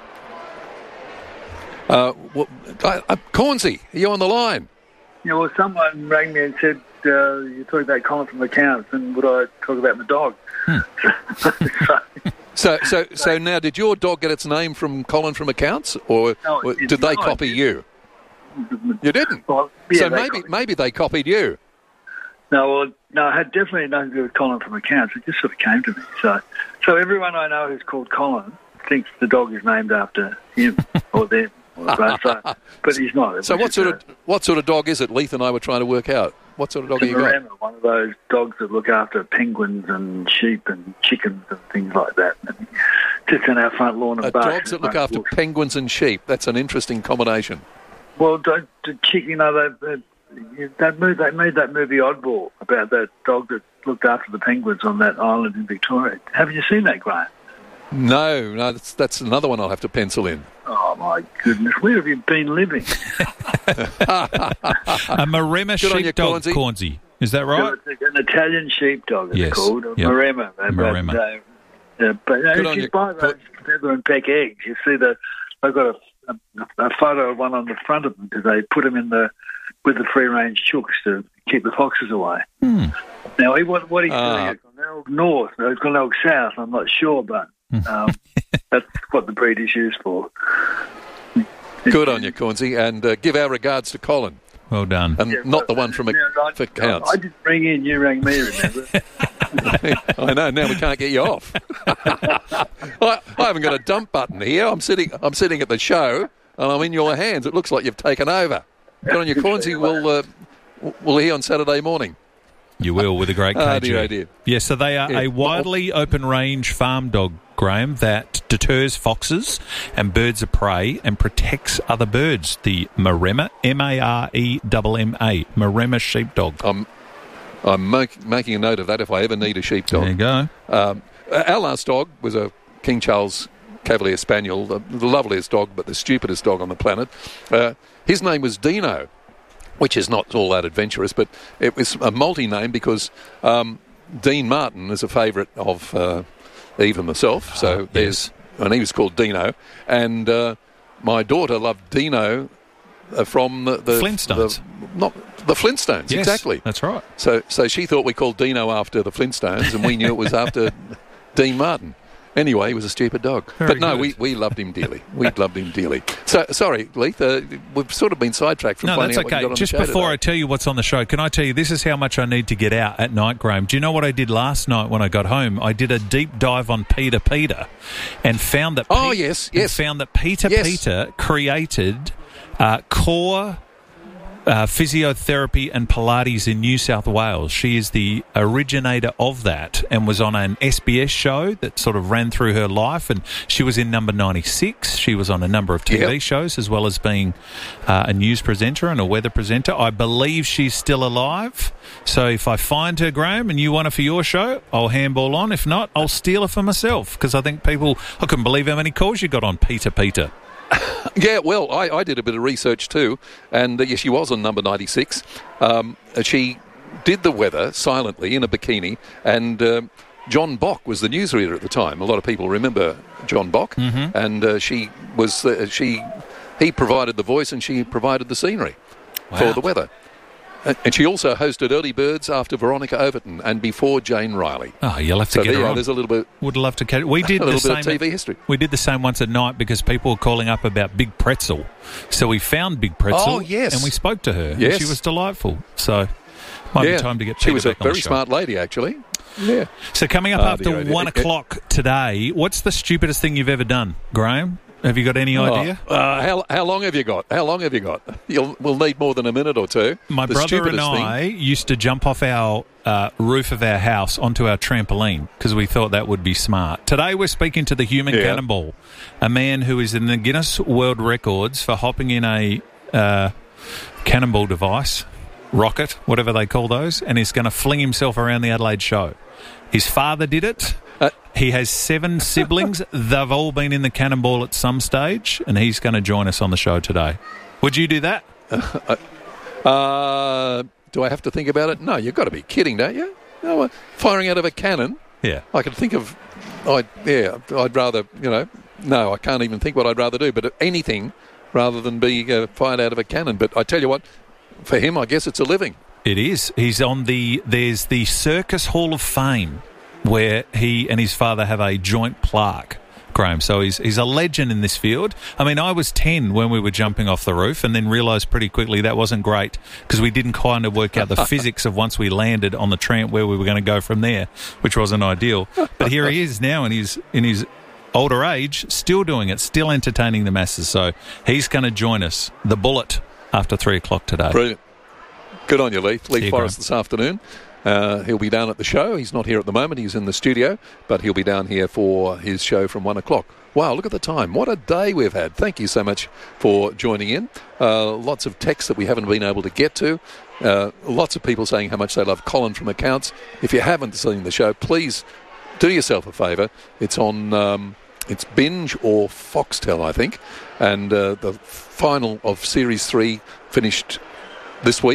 Uh, well, uh, uh, Cornsy, are you on the line? Yeah, well, someone rang me and said, uh, you talk about Colin from Accounts, and would I talk about my dog? Hmm. so, so, so now, did your dog get its name from Colin from Accounts, or, no, or did they not. copy you? You didn't. Well, yeah, so maybe, copied. maybe they copied you. No, well, no, I had definitely nothing to do with Colin from Accounts. It just sort of came to me. So, so everyone I know who's called Colin thinks the dog is named after him or them. Or so, but he's not. So what sort a, of what sort of dog is it? Leith and I were trying to work out. What sort of dog are you got? One of those dogs that look after penguins and sheep and chickens and things like that. And just in our front lawn and uh, dogs that look after books. penguins and sheep. That's an interesting combination. Well, the, the chick, you know, they, they, they, moved, they made that movie Oddball about that dog that looked after the penguins on that island in Victoria. Haven't you seen that, Graham? No, no, that's, that's another one I'll have to pencil in. Oh, my goodness. Where have you been living? A Maremma sheepdog, Cornsy. Is that right? So it's an Italian sheepdog, it's yes. called. A yep. Maremma. Maremma. But, uh, Yeah, but uh, Good if on you you. buy those feather and peck eggs, you see the they've got a, a, a photo of one on the front of them because they put them in the with the free range chooks to keep the foxes away. Hmm. Now, he, what, what he's Uh, doing is gone elk north, or he's gone elk south. I'm not sure, but um, that's what the breed is used for. Good on you, Cornsey, and uh, give our regards to Colin. Well done. And Yeah, not but- the one from a, Yeah, right. for counts. I didn't ring in, you rang me, remember? I know. Now we can't get you off. I, I haven't got a dump button here. I'm sitting. I'm sitting at the show, and I'm in your hands. It looks like you've taken over. Good on you, Cornsey. We'll uh, we'll hear on Saturday morning. You will, with a great Ah, K G. dear, oh, dear. Yeah, so they are Yeah. a widely open-range farm dog, Graham, that deters foxes and birds of prey and protects other birds. The Maremma, M A R E M M A, Maremma sheepdog. I'm I'm make, making a note of that if I ever need a sheepdog. There you go. Um, our last dog was a King Charles Cavalier Spaniel, the, the loveliest dog, but the stupidest dog on the planet. Uh, his name was Dino, which is not all that adventurous, but it was a multi-name because um, Dean Martin is a favourite of uh, Eve and myself. So Oh, there's, and he was called Dino, and uh, my daughter loved Dino uh, from the, the Flintstones. the- not the Flintstones, Yes, exactly. that's right. So, so she thought we called Dino after the Flintstones, and we knew it was after Dean Martin. Anyway, he was a stupid dog. Very but no, good. we, we loved him dearly. We loved him dearly. So, sorry, Leith, uh, we've sort of been sidetracked from No, finding that's out what you okay. got on Just the show before today. I tell you what's on the show, can I tell you this is how much I need to get out at night, Graham? Do you know what I did last night when I got home? I did a deep dive on Peter Peter and found that Oh, Pete- yes, and yes. found that Peter Yes. Peter created uh, core uh, physiotherapy and Pilates in New South Wales. She is the originator of that and was on an S B S show that sort of ran through her life, and she was in Number ninety-six. She was on a number of T V Yep. shows as well as being uh, a news presenter and a weather presenter. I believe she's still alive. So if I find her, Graham, and you want her for your show, I'll handball on. If not, I'll steal her for myself because I think people, I couldn't believe how many calls you got on Peter Peter. Yeah, well, I, I did a bit of research too, and uh, yes, she was on Number ninety-six. Um, uh, she did the weather silently in a bikini, and um John Bock was the newsreader at the time. A lot of people remember John Bock, Mm-hmm. and uh, she was uh, she he provided the voice and she provided the scenery Wow. for the weather. And and she also hosted Early Birds after Veronica Overton and before Jane Riley. Oh, you'll have to So get there, her you on. are. There's a little bit. Would love to catch. We did A the little same bit of T V history. We did the same once at night because people were calling up about Big Pretzel. So we found Big Pretzel. Oh, yes. and we spoke to her. and Yes. she was delightful. So might yeah, be time to get. she Peter was a back on the very show. smart lady, actually. Yeah. So coming up Ah, after dear, oh, dear. one It- it- o'clock today, what's the stupidest thing you've ever done, Graham? Have you got any idea? Oh, uh, how how long have you got? How long have you got? You'll we'll need more than a minute or two. My The brother and stupidest thing- I used to jump off our uh, roof of our house onto our trampoline because we thought that would be smart. Today we're speaking to the human Yeah. cannonball, a man who is in the Guinness World Records for hopping in a uh, cannonball device, rocket, whatever they call those, and he's going to fling himself around the Adelaide show. His father did it. Uh, He has seven siblings. They've all been in the cannonball at some stage, and he's going to join us on the show today. Would you do that? Uh, do I have to think about it? No, you've got to be kidding, don't you? No, uh, firing out of a cannon. Yeah. I can think of. I yeah. I'd rather you know. No, I can't even think what I'd rather do. But anything rather than be uh, fired out of a cannon. But I tell you what, for him, I guess it's a living. It is. He's on the. There's the Circus Hall of Fame, where he and his father have a joint plaque, Graham. So he's he's a legend in this field. I mean, I was ten when we were jumping off the roof, and then realised pretty quickly that wasn't great because we didn't kind of work out the physics of once we landed on the tramp where we were going to go from there, which wasn't ideal. But here he is now, in his in his older age, still doing it, still entertaining the masses. So he's going to join us, the Bullet, after three o'clock today. Brilliant. Good on you, Leith. Leith you, Forrest Graham. this afternoon. Uh, he'll be down at the show. He's not here at the moment. He's in the studio, but he'll be down here for his show from one o'clock. Wow, look at the time. What a day we've had. Thank you so much for joining in. Uh, lots of texts that we haven't been able to get to. Uh, lots of people saying how much they love Colin from Accounts. If you haven't seen the show, please do yourself a favour. It's on... Um, It's Binge or Foxtel, I think. And uh, the final of Series three finished this week.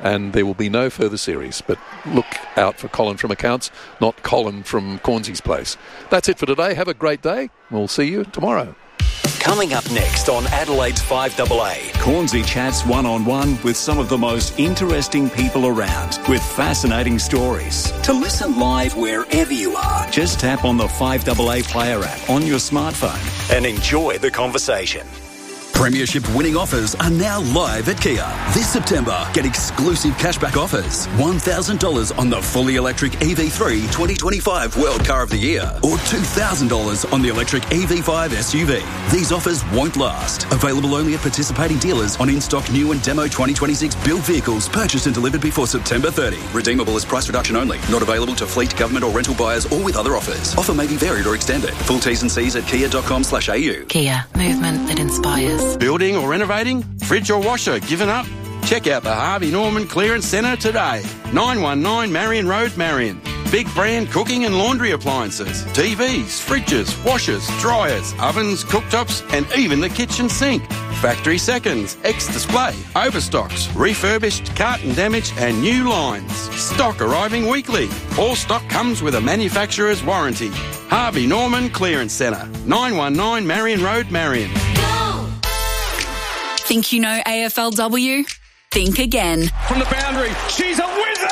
and there will be no further series. But look out for Colin from Accounts, not Colin from Cornsy's place. That's it for today. Have a great day. We'll see you tomorrow. Coming up next on Adelaide's five A A, Cornsey chats one-on-one with some of the most interesting people around with fascinating stories. To listen live wherever you are, just tap on the five A A Player app on your smartphone and enjoy the conversation. Premiership winning offers are now live at Kia. This September, get exclusive cashback offers. one thousand dollars on the fully electric E V three twenty twenty-five World Car of the Year or two thousand dollars on the electric E V five S U V. These offers won't last. Available only at participating dealers on in-stock new and demo twenty twenty-six build vehicles purchased and delivered before September thirtieth. Redeemable as price reduction only. Not available to fleet, government or rental buyers or with other offers. Offer may be varied or extended. Full T's and C's at kia.com slash AU. Kia, movement that inspires. Building or renovating? Fridge or washer given up? Check out the Harvey Norman Clearance Centre today. nine one nine Marion Road, Marion. Big brand cooking and laundry appliances, T Vs, fridges, washers, dryers, ovens, cooktops and even the kitchen sink. Factory seconds, ex-display, overstocks, refurbished, carton damage and new lines. Stock arriving weekly. All stock comes with a manufacturer's warranty. Harvey Norman Clearance Centre, nine one nine Marion Road, Marion. Think you know A F L W? Think again. From the boundary, she's a wizard!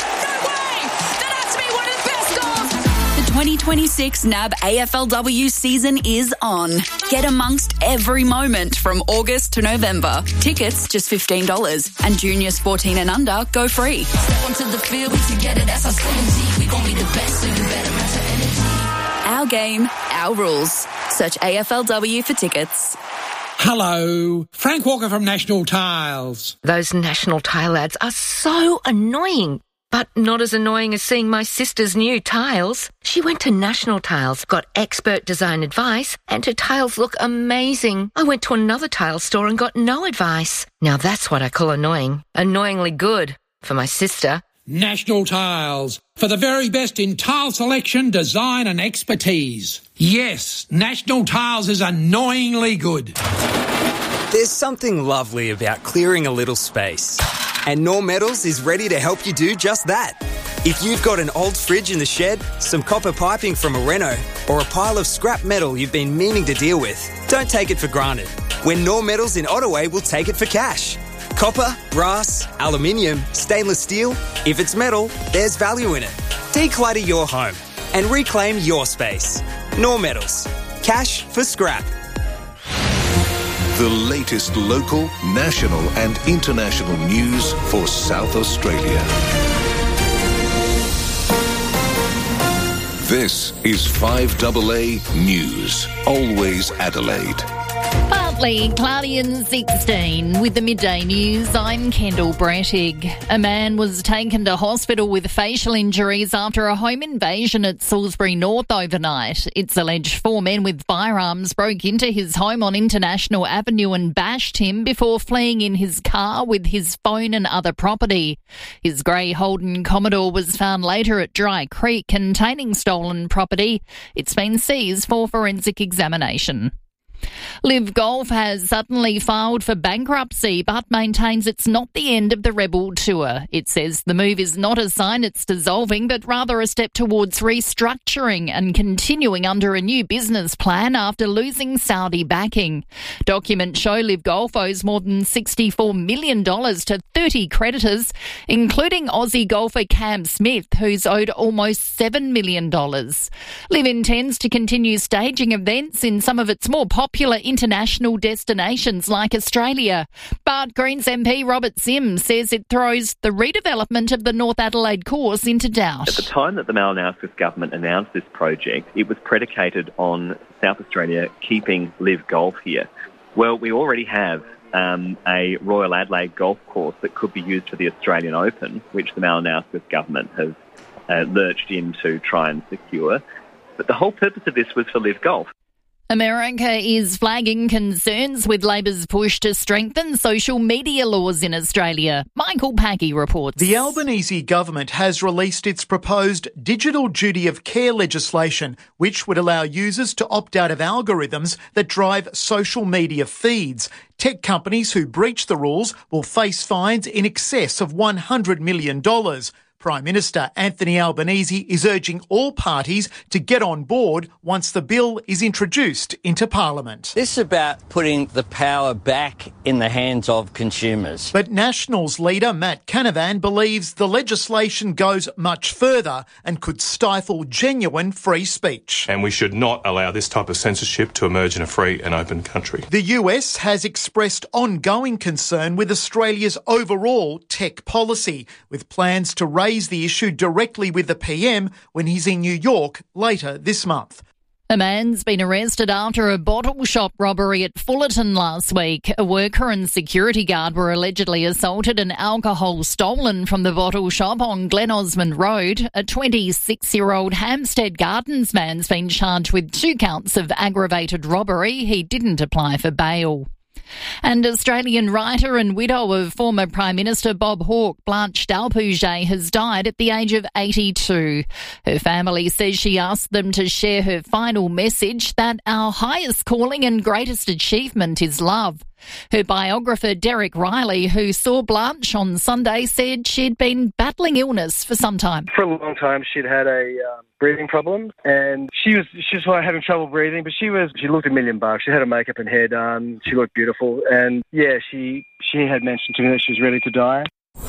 The twenty twenty-six N A B A F L W season is on. Get amongst every moment from August to November. Tickets just fifteen dollars and juniors fourteen and under go free. Step onto the field, we together, that's our strategy. We gon' be the best, so you better match our energy. Our game, our rules. Search A F L W for tickets. Hello, Frank Walker from National Tiles. Those National Tile ads are so annoying, but not as annoying as seeing my sister's new tiles. She went to National Tiles, got expert design advice, and her tiles look amazing. I went to another tile store and got no advice. Now that's what I call annoying. Annoyingly good for my sister. National Tiles, for the very best in tile selection, design and expertise. Yes, National Tiles is annoyingly good. There's something lovely about clearing a little space. And Norm Metals is ready to help you do just that. If you've got an old fridge in the shed, some copper piping from a reno, or a pile of scrap metal you've been meaning to deal with, don't take it for granted. When Norm Metals in Ottaway will take it for cash. Copper, brass, aluminium, stainless steel. If it's metal, there's value in it. Declutter your home and reclaim your space. Norm Metals. Cash for scrap. The latest local, national and international news for South Australia. This is five A A News. Always Adelaide. Partly cloudy and sixteen. With the midday news, I'm Kendall Brettig. A man was taken to hospital with facial injuries after a home invasion at Salisbury North overnight. It's alleged four men with firearms broke into his home on International Avenue and bashed him before fleeing in his car with his phone and other property. His grey Holden Commodore was found later at Dry Creek containing stolen property. It's been seized for forensic examination. Liv Golf has suddenly filed for bankruptcy but maintains it's not the end of the Rebel Tour. It says the move is not a sign it's dissolving but rather a step towards restructuring and continuing under a new business plan after losing Saudi backing. Documents show Liv Golf owes more than sixty-four million dollars to thirty creditors, including Aussie golfer Cam Smith, who's owed almost seven million dollars. Liv intends to continue staging events in some of its more popular popular international destinations like Australia. But Greens M P Robert Sims says it throws the redevelopment of the North Adelaide course into doubt. At the time that the Malinauskas government announced this project, it was predicated on South Australia keeping Liv Golf here. Well, we already have um, a Royal Adelaide golf course that could be used for the Australian Open, which the Malinauskas government has uh, lurched in to try and secure. But the whole purpose of this was for Liv Golf. America is flagging concerns with Labor's push to strengthen social media laws in Australia. Michael Paggy reports. The Albanese government has released its proposed digital duty of care legislation, which would allow users to opt out of algorithms that drive social media feeds. Tech companies who breach the rules will face fines in excess of one hundred million dollars. Prime Minister Anthony Albanese is urging all parties to get on board once the bill is introduced into Parliament. This is about putting the power back in the hands of consumers. But Nationals leader Matt Canavan believes the legislation goes much further and could stifle genuine free speech. And we should not allow this type of censorship to emerge in a free and open country. The U S has expressed ongoing concern with Australia's overall tech policy, with plans to raise the issue directly with the P M when he's in New York later this month. A man's been arrested after a bottle shop robbery at Fullerton last week. A worker and security guard were allegedly assaulted and alcohol stolen from the bottle shop on Glen Osmond Road. A twenty-six-year-old Hampstead Gardens man's been charged with two counts of aggravated robbery. He didn't apply for bail. And Australian writer and widow of former Prime Minister Bob Hawke, Blanche Dalpouge, has died at the age of eighty-two. Her family says she asked them to share her final message that our highest calling and greatest achievement is love. Her biographer, Derek Riley, who saw Blanche on Sunday, said she'd been battling illness for some time. For a long time, she'd had a um, breathing problem, and she was she was having trouble breathing. But she was she looked a million bucks. She had her makeup and hair done. She looked beautiful, and yeah, she she had mentioned to me that she was ready to die.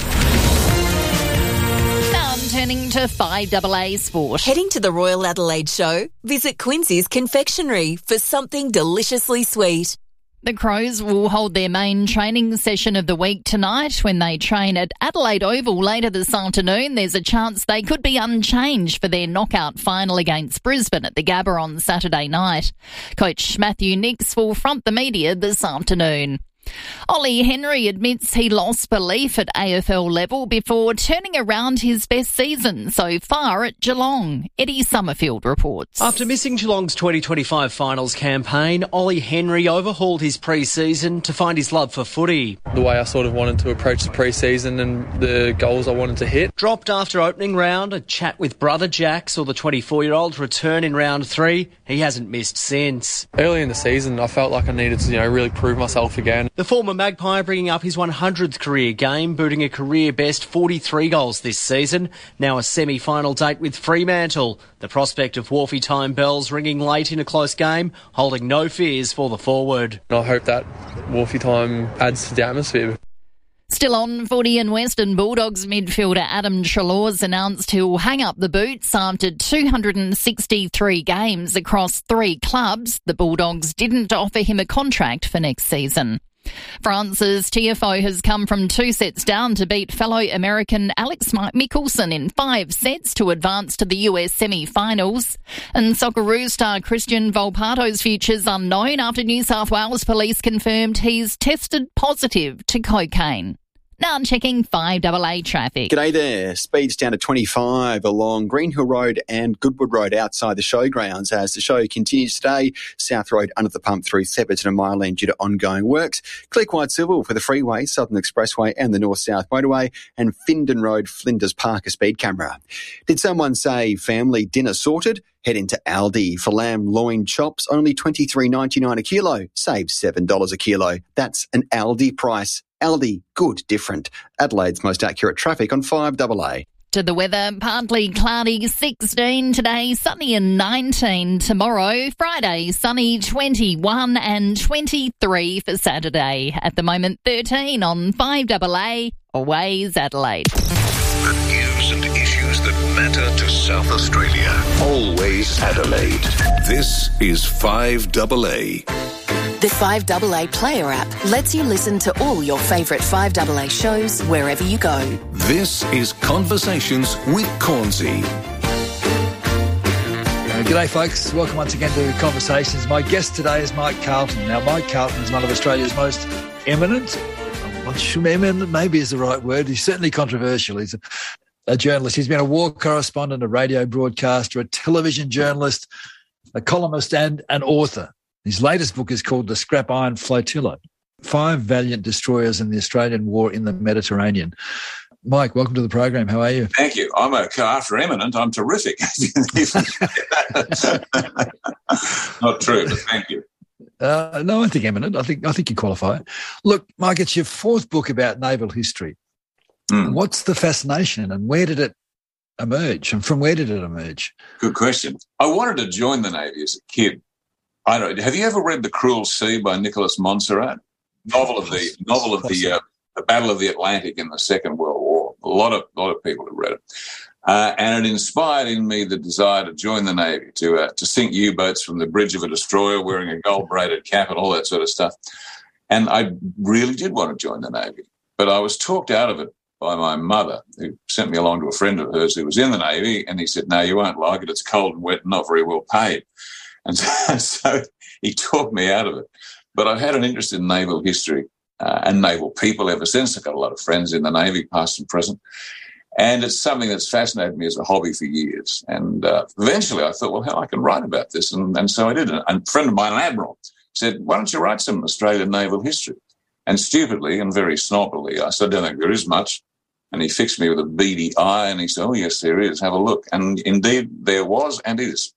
Now I'm turning to five A A Sport. Heading to the Royal Adelaide Show, visit Quincy's Confectionery for something deliciously sweet. The Crows will hold their main training session of the week tonight when they train at Adelaide Oval later this afternoon. There's a chance they could be unchanged for their knockout final against Brisbane at the Gabba on Saturday night. Coach Matthew Nicks will front the media this afternoon. Ollie Henry admits he lost belief at A F L level before turning around his best season so far at Geelong. Eddie Summerfield reports. After missing Geelong's twenty twenty-five finals campaign, Ollie Henry overhauled his pre-season to find his love for footy. The way I sort of wanted to approach the pre-season and the goals I wanted to hit. Dropped after opening round, a chat with brother Jack saw the twenty-four-year-old return in round three. He hasn't missed since. Early in the season, I felt like I needed to, you know, really prove myself again. The former Magpie bringing up his one hundredth career game, booting a career-best forty-three goals this season. Now a semi-final date with Fremantle. The prospect of Wharfie time bells ringing late in a close game, holding no fears for the forward. I hope that Wharfie time adds to the atmosphere. Still on footy, and Western Bulldogs midfielder Adam Treloar's announced he'll hang up the boots after two hundred sixty-three games across three clubs. The Bulldogs didn't offer him a contract for next season. France's T F O has come from two sets down to beat fellow American Alex Michelsen in five sets to advance to the U S semi-finals. And Socceroo star Christian Volpato's future's unknown after New South Wales police confirmed he's tested positive to cocaine. Now I'm checking five A A traffic. G'day there. Speeds down to twenty-five along Green Hill Road and Goodwood Road outside the showgrounds as the show continues today. South Road under the pump through Thepperton and Mile End due to ongoing works. Click White Civil for the freeway, Southern Expressway and the North-South Motorway, and Findon Road, Flinders Park a speed camera. Did someone say family dinner sorted? Head into Aldi for lamb loin chops, only twenty-three ninety-nine a kilo. Save seven dollars a kilo. That's an Aldi price. Aldi, good, different. Adelaide's most accurate traffic on five A A. To the weather, partly cloudy, sixteen today, sunny and nineteen tomorrow. Friday, sunny, twenty-one and twenty-three for Saturday. At the moment, thirteen on five A A. Always Adelaide. The news and issues that matter to South Australia. Always Adelaide. This is five A A. The five A A Player app lets you listen to all your favourite five A A shows wherever you go. This is Conversations with Cornsey. Uh, g'day folks, welcome once again to Conversations. My guest today is Mike Carlton. Now Mike Carlton is one of Australia's most eminent, I'm not sure eminent maybe is the right word, he's certainly controversial. He's a, a journalist. He's been a war correspondent, a radio broadcaster, a television journalist, a columnist and an author. His latest book is called The Scrap Iron Flotilla, Five Valiant Destroyers in the Australian War in the Mediterranean. Mike, welcome to the program. How are you? Thank you. I'm okay. After Eminent, I'm terrific. Not true, but thank you. Uh, no, I think Eminent. I think I think you qualify. Look, Mike, it's your fourth book about naval history. Mm. What's the fascination and where did it emerge? And from where did it emerge? Good question. I wanted to join the Navy as a kid. I don't know. Have you ever read The Cruel Sea by Nicholas Montserrat? Novel of the novel of the uh, the Battle of the Atlantic in the Second World War. A lot of a lot of people have read it, uh, and it inspired in me the desire to join the Navy, to uh, to sink U-boats from the bridge of a destroyer, wearing a gold-braided cap and all that sort of stuff. And I really did want to join the Navy, but I was talked out of it by my mother, who sent me along to a friend of hers who was in the Navy, and he said, "No, you won't like it. It's cold and wet and not very well paid." And so, so he talked me out of it. But I've had an interest in naval history uh, and naval people ever since. I've got a lot of friends in the Navy, past and present. And it's something that's fascinated me as a hobby for years. And uh, eventually I thought, well, hell, I can write about this. And, and so I did. And a friend of mine, an admiral, said, why don't you write some Australian naval history? And stupidly and very snobbily, I said, I don't think there is much. And he fixed me with a beady eye and he said, oh, yes, there is. Have a look. And indeed, there was and is.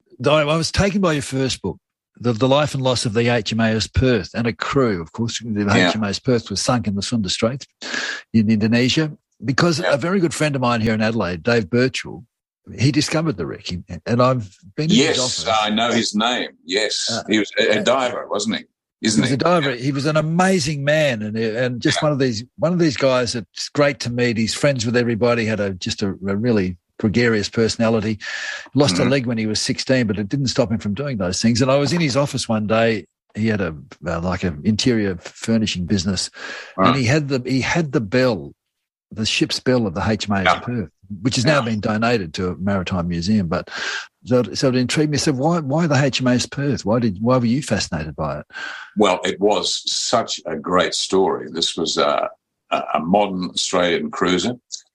I was taken by your first book, The, the Life and Loss of the H M A S Perth and a crew. Of course, the yeah. H M A S Perth was sunk in the Sunda Straits in Indonesia because yeah. a very good friend of mine here in Adelaide, Dave Birchall, he discovered the wreck. And I've been in yes, his office. I know his name. Yes, uh, he was a, a diver, wasn't he? Isn't he? He was a diver. Yeah. He was an amazing man, and and just yeah. one of these one of these guys that's great to meet. He's friends with everybody. Had a just a, a really gregarious personality. Lost mm-hmm. a leg when he was sixteen, but it didn't stop him from doing those things. And I was in his office one day. He had a uh, like an interior furnishing business, right. and he had the he had the bell, the ship's bell of the H M A S yeah. Perth, which has yeah. now been donated to a maritime museum. But so, so it intrigued me. I said, why why the H M A S Perth? Why did why were you fascinated by it? Well, it was such a great story. This was uh, a modern Australian cruiser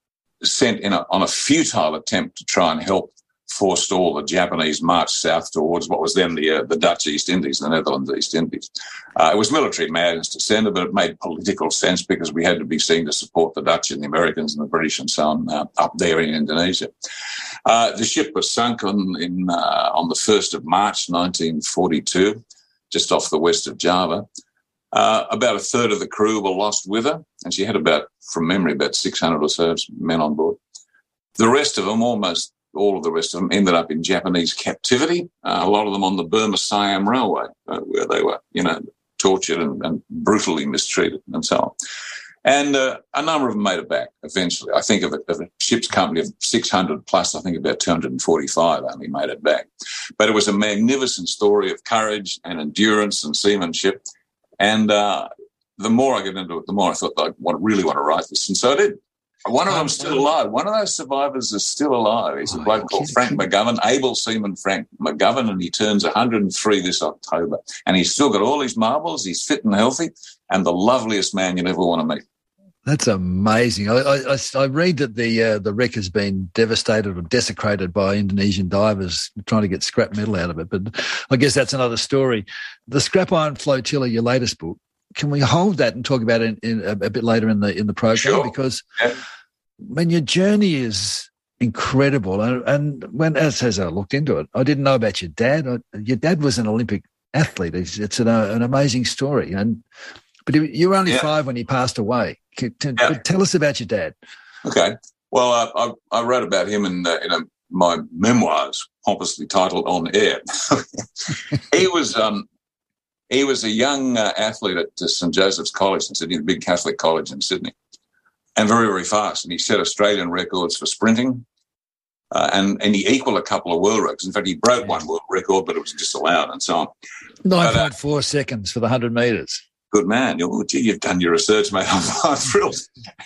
sent in a, on a futile attempt to try and help forestall the Japanese march south towards what was then the uh, the Dutch East Indies, the Netherlands East Indies. Uh, it was military madness to send it, but it made political sense because we had to be seen to support the Dutch and the Americans and the British and so on uh, up there in Indonesia. Uh, the ship was sunk on in uh, on the first of March nineteen forty-two, just off the west of Java. Uh, about a third of the crew were lost with her, and she had about, from memory, about six hundred or so men on board. The rest of them, almost all of the rest of them, ended up in Japanese captivity, uh, a lot of them on the Burma-Siam Railway, uh, where they were, you know, tortured and, and brutally mistreated and so on. And uh, a number of them made it back eventually. I think of a, of a ship's company of six hundred plus, I think about two hundred forty-five only made it back. But it was a magnificent story of courage and endurance and seamanship. And uh, the more I get into it, the more I thought I want, really want to write this. And so I did. One of them's still alive. One of those survivors is still alive. He's a oh, bloke called Frank McGovern, able seaman Frank McGovern, and he turns one hundred three this October. And he's still got all his marbles. He's fit and healthy and the loveliest man you'd ever want to meet. That's amazing. I, I, I read that the uh, the wreck has been devastated or desecrated by Indonesian divers trying to get scrap metal out of it. But I guess that's another story. The Scrap Iron Flotilla, your latest book, can we hold that and talk about it in, in, a, a bit later in the in the program? Sure. Because yeah. when your journey is incredible, and, and when as, as I looked into it, I didn't know about your dad. I, your dad was an Olympic athlete. It's, it's an, uh, an amazing story. And but you were only yeah. five when he passed away. Can, can, yeah. Tell us about your dad. Okay. Well, I, I, I wrote about him in, uh, in a, my memoirs, pompously titled On Air. he was um, he was a young uh, athlete at uh, St Joseph's College in Sydney, the big Catholic college in Sydney, and very, very fast. And he set Australian records for sprinting, uh, and, and he equalled a couple of world records. In fact, he broke one world record, but it was disallowed and so on. nine point four uh, seconds for the one hundred metres. Good man. Oh, gee, you've done your research, mate. I'm, I'm thrilled.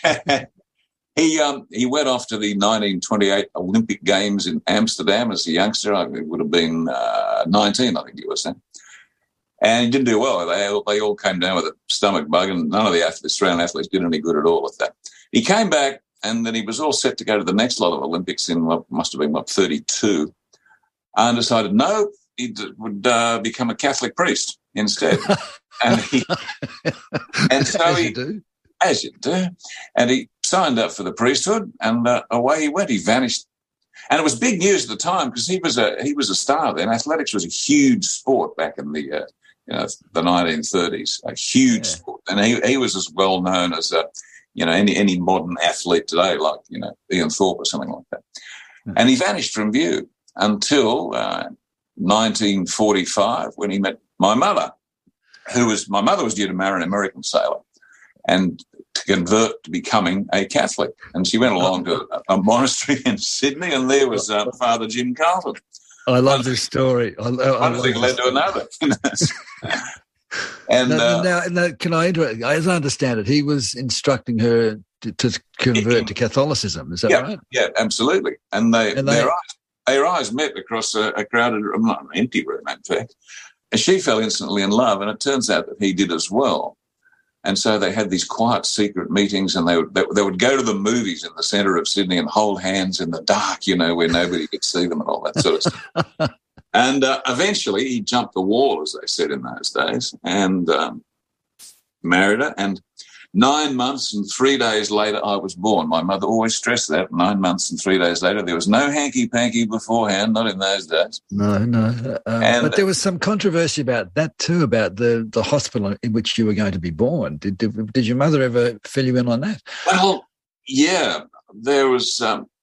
he um, he went off to the nineteen twenty-eight Olympic Games in Amsterdam as a youngster. I mean, it would have been uh, nineteen, I think he was then. And he didn't do well. They, they all came down with a stomach bug, and none of the athletes, Australian athletes did any good at all with that. He came back, and then he was all set to go to the next lot of Olympics in what must have been, what, thirty-two, and decided, no, he d- would uh, become a Catholic priest instead. and he, and so as he, you do. as you do, and he signed up for the priesthood, and uh, away he went. He vanished, and it was big news at the time because he was a he was a star then. Athletics was a huge sport back in the uh, you know the nineteen thirties, a huge yeah. sport, and he he was as well known as a you know any any modern athlete today, like you know Ian Thorpe or something like that. Mm-hmm. And he vanished from view until uh, nineteen forty-five when he met my mother, who was my mother was due to marry an American sailor, and to convert to becoming a Catholic. And she went along to a, a monastery in Sydney, and there was uh, Father Jim Carlton. I love this story. I, I One thing led to another. and now, uh, now, now, can I interrupt? As I understand it, he was instructing her to, to convert to Catholicism. Is that yeah, right? Yeah, absolutely. And they, and they their, eyes, their eyes met across a, a crowded room, not an empty room, in fact. And she fell instantly in love, and it turns out that he did as well. And so they had these quiet, secret meetings, and they would they, they would go to the movies in the centre of Sydney and hold hands in the dark, you know, where nobody could see them and all that sort of stuff. And uh, eventually he jumped the wall, as they said in those days, and um, married her. And nine months and three days later, I was born. My mother always stressed that. Nine months and three days later, there was no hanky-panky beforehand, not in those days. No, no. Uh, and, but there was some controversy about that too, about the, the hospital in which you were going to be born. Did, did, did your mother ever fill you in on that? Well, yeah. There was um,